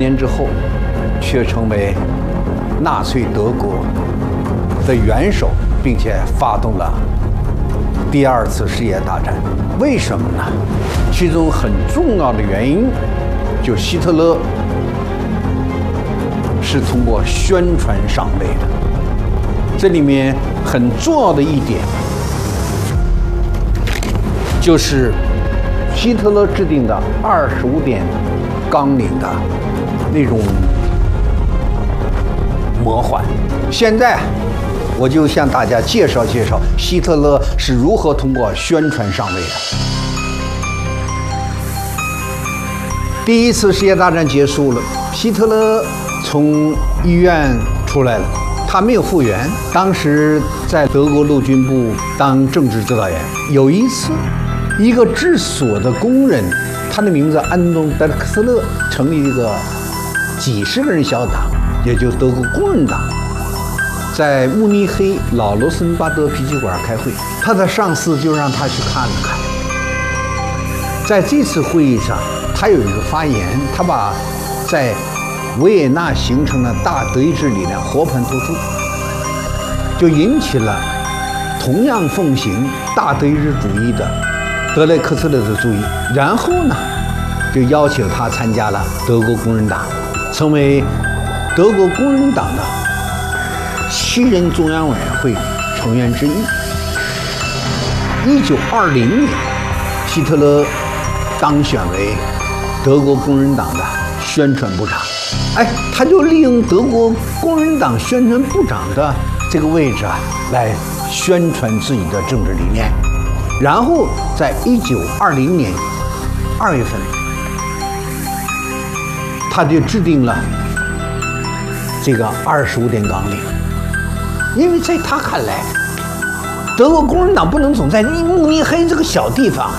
年之后，却成为纳粹德国的元首，并且发动了第二次世界大战。为什么呢？其中很重要的原因，就希特勒是通过宣传上位的。这里面很重要的一点，就是希特勒制定的25点纲领的那种魔幻。现在我就向大家介绍介绍希特勒是如何通过宣传上位的。第一次世界大战结束了，希特勒从医院出来了，他没有复原。当时在德国陆军部当政治指导员，有一次，一个制锁的工人，他的名字安东·德克斯勒，成立一个几十个人小党，也就德国工人党，在慕尼黑老罗森巴德啤酒馆开会，他的上司就让他去看了看。在这次会议上，他有一个发言，他把在维也纳形成的大德意志理念和盘托出，就引起了同样奉行大德意志主义的德雷克斯勒的注意。然后呢，就邀请他参加了德国工人党，成为德国工人党的7人中央委员会成员之一。1920年，希特勒当选为德国工人党的宣传部长。他就利用德国工人党宣传部长的这个位置来宣传自己的政治理念。然后在1920年2月份，他就制定了这个25点纲领。因为在他看来，德国工人党不能总在慕尼黑这个小地方，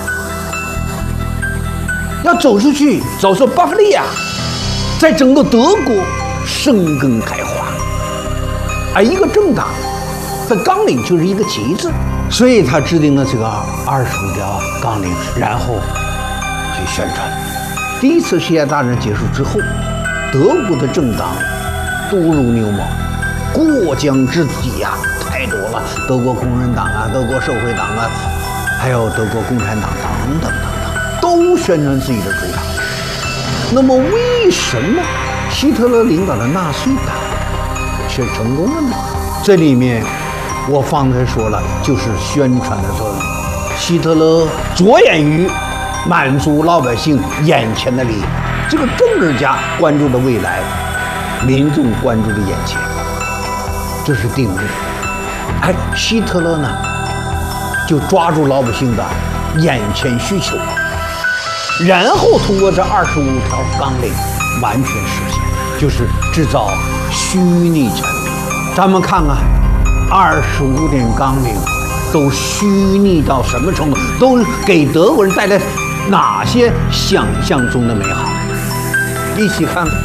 要走出去，走出巴伐利亚，在整个德国生根开花。而一个政党的纲领就是一个旗帜，所以他制定了这个25条纲领，然后去宣传。第一次世界大战结束之后，德国的政党多如牛毛，过江之鲫太多了。德国工人党德国社会党还有德国共产党等等等等，都宣传自己的主张。那么为什么希特勒领导的纳粹党却成功了呢？这里面我方才说了，就是宣传的作用。希特勒着眼于满足老百姓眼前的利益，这个政治家关注的未来，民众关注的眼前，这是定律。希特勒呢，就抓住老百姓的眼前需求，然后通过这25条纲领完全实现，就是制造虚拟产品。咱们看看25点纲领都虚拟到什么程度，都给德国人带来哪些想象中的美好。一起看看，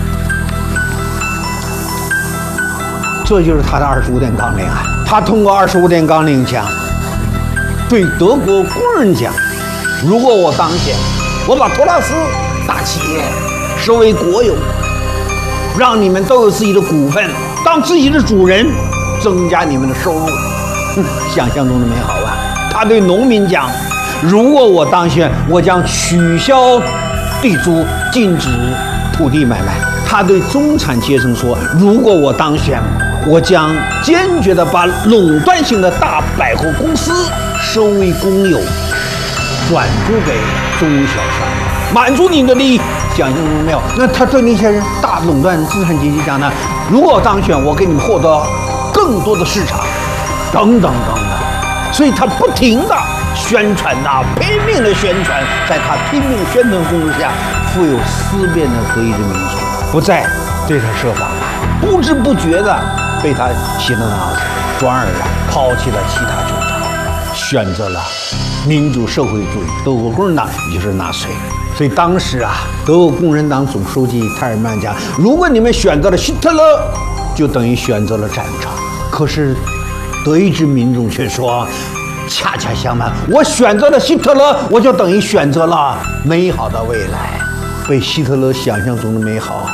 这就是他的25点纲领他通过25点纲领讲，对德国工人讲，如果我当选，我把托拉斯大企业收为国有，让你们都有自己的股份，当自己的主人，增加你们的收入。想象中的美好吧。他对农民讲，如果我当选，我将取消地租，禁止土地买卖。他对中产阶层说，如果我当选，我将坚决地把垄断性的大百货公司收为公有，转租给中小商业，满足你的利益。想象中没有？那他对那些人大垄断资产阶级讲呢，如果我当选，我给你们获得更多的市场，等等等等。所以他不停地宣传拼命的宣传，在他拼命宣传攻势下，富有思辨的德意志民族不再对他设防，不知不觉地被他洗了脑子，转而抛弃了其他主张，选择了民主社会主义德国工人党，也就是纳粹。所以当时德国共产党总书记泰尔曼讲，如果你们选择了希特勒，就等于选择了战场。可是德意志民众却说，恰恰相反，我选择了希特勒，我就等于选择了美好的未来。被希特勒想象中的美好